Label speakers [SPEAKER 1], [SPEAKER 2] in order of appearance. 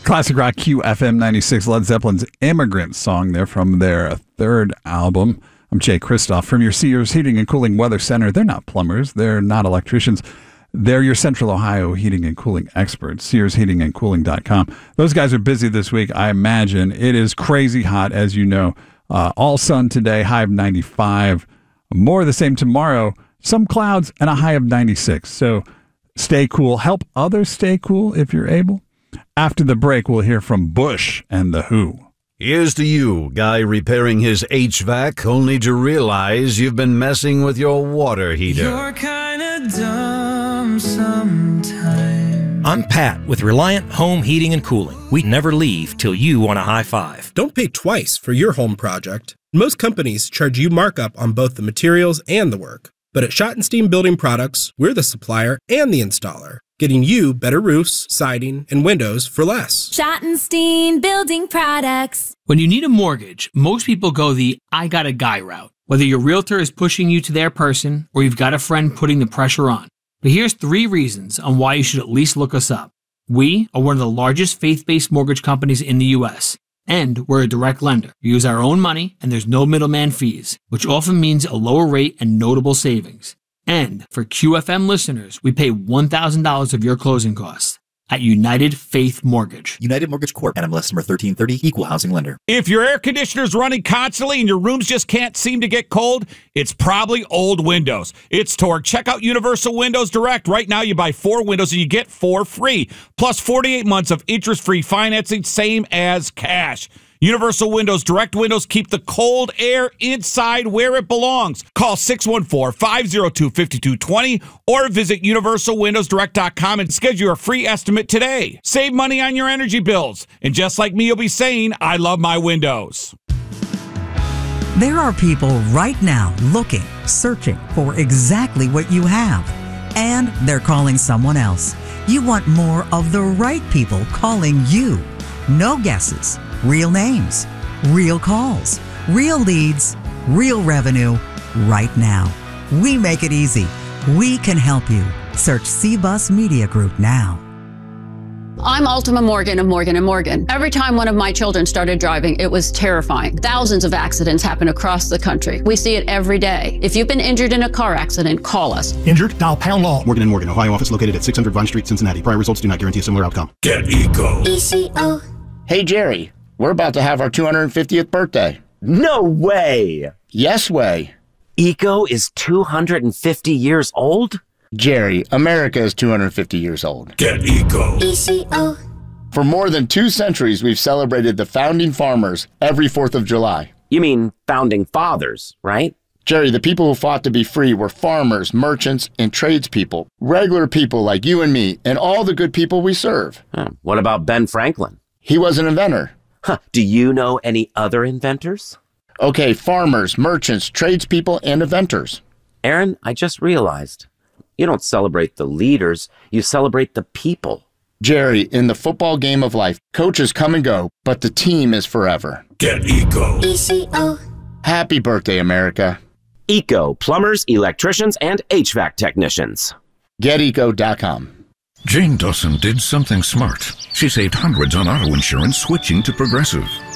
[SPEAKER 1] Classic rock QFM 96, Led Zeppelin's Immigrant Song there from their third album. I'm Jay Kristoff from your Sears Heating and Cooling Weather Center. They're not plumbers. They're not electricians. They're your Central Ohio heating and cooling experts, SearsHeatingandCooling.com. Those guys are busy this week, I imagine. It is crazy hot, as you know. All sun today, high of 95. More of the same tomorrow. Some clouds and a high of 96. So stay cool. Help others stay cool if you're able. After the break, we'll hear from Bush and The Who.
[SPEAKER 2] Here's to you, guy repairing his HVAC only to realize you've been messing with your water heater.
[SPEAKER 3] You're kinda dumb sometimes.
[SPEAKER 4] I'm Pat with Reliant Home Heating and Cooling. We never leave till you want a high five.
[SPEAKER 5] Don't pay twice for your home project. Most companies charge you markup on both the materials and the work. But at Schottenstein Building Products, we're the supplier and the installer, getting you better roofs, siding, and windows for less.
[SPEAKER 6] Schottenstein Building Products.
[SPEAKER 7] When you need a mortgage, most people go the I got a guy route. Whether your realtor is pushing you to their person or you've got a friend putting the pressure on. But here's 3 reasons on why you should at least look us up. We are one of the largest faith-based mortgage companies in the U.S., and we're a direct lender. We use our own money, and there's no middleman fees, which often means a lower rate and notable savings. And for QFM listeners, we pay $1,000 of your closing costs at United Faith Mortgage.
[SPEAKER 8] United Mortgage Corp. NMLS number 1330, Equal Housing Lender.
[SPEAKER 9] If your air conditioner's running constantly and your rooms just can't seem to get cold, it's probably old windows. It's Torque. Check out Universal Windows Direct. Right now, you buy 4 windows and you get 4 free. Plus 48 months of interest-free financing, same as cash. Universal Windows Direct windows keep the cold air inside where it belongs. Call 614-502-5220 or visit universalwindowsdirect.com and schedule your free estimate today. Save money on your energy bills. And just like me, you'll be saying, I love my windows.
[SPEAKER 10] There are people right now looking, searching for exactly what you have. And they're calling someone else. You want more of the right people calling you. No guesses. Real names, real calls, real leads, real revenue, right now. We make it easy. We can help you. Search CBUS Media Group now.
[SPEAKER 11] I'm Ultima Morgan of Morgan & Morgan. Every time one of my children started driving, it was terrifying. Thousands of accidents happen across the country. We see it every day. If you've been injured in a car accident, call us.
[SPEAKER 12] Injured? Dial pound law. Morgan & Morgan, Ohio office located at 600 Vine Street, Cincinnati. Prior results do not guarantee a similar outcome.
[SPEAKER 2] Get Eco.
[SPEAKER 13] ECO. Hey, Jerry. We're about to have our 250th birthday.
[SPEAKER 14] No way!
[SPEAKER 13] Yes way.
[SPEAKER 14] Eco is 250 years old?
[SPEAKER 13] Jerry, America is 250 years old.
[SPEAKER 2] Get Eco.
[SPEAKER 13] ECO. For more than 2 centuries, we've celebrated the founding farmers every 4th of July.
[SPEAKER 14] You mean founding fathers, right?
[SPEAKER 13] Jerry, the people who fought to be free were farmers, merchants, and tradespeople. Regular people like you and me, and all the good people we serve.
[SPEAKER 14] What about Ben Franklin?
[SPEAKER 13] He was an inventor.
[SPEAKER 14] Do you know any other inventors?
[SPEAKER 13] Okay, farmers, merchants, tradespeople, and inventors.
[SPEAKER 14] Aaron, I just realized, you don't celebrate the leaders, you celebrate the people.
[SPEAKER 13] Jerry, in the football game of life, coaches come and go, but the team is forever.
[SPEAKER 2] Get Eco.
[SPEAKER 13] ECO. Happy birthday, America.
[SPEAKER 14] Eco, plumbers, electricians, and HVAC technicians.
[SPEAKER 13] GetEco.com.
[SPEAKER 15] Jane Dawson did something smart. She saved hundreds on auto insurance switching to Progressive.